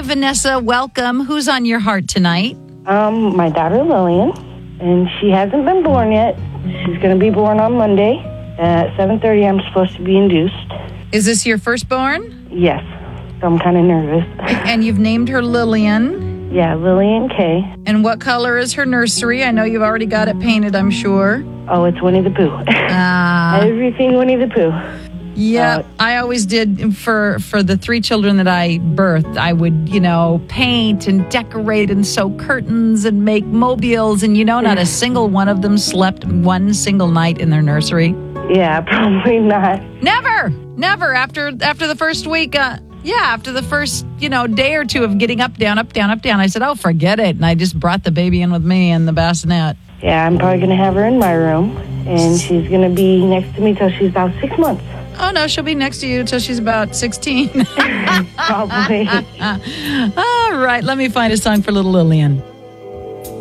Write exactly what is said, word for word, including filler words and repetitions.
Vanessa. Welcome. Who's on your heart tonight? Um, my daughter Lillian, and she hasn't been born yet. She's going to be born on Monday at seven thirty. I'm supposed to be induced. Is this your firstborn? Yes, so I'm kind of nervous. And you've named her Lillian. Yeah, Lillian Kay. And what color is her nursery? I know you've already got it painted, I'm sure. Oh, it's Winnie the Pooh. Ah. Everything Winnie the Pooh. Yeah, Uh, I always did for for the three children that I birthed. I would, you know, paint and decorate and sew curtains and make mobiles. And, you know, not a single one of them slept one single night in their nursery. Yeah, probably not. Never, never. After after the first week, uh, yeah, after the first, you know, day or two of getting up, down, up, down, up, down, I said, oh, forget it. And I just brought the baby in with me in the bassinet. Yeah, I'm probably going to have her in my room, and she's going to be next to me till she's about six months. Oh, no, she'll be next to you until she's about sixteen. Probably. All right, let me find a song for little Lillian.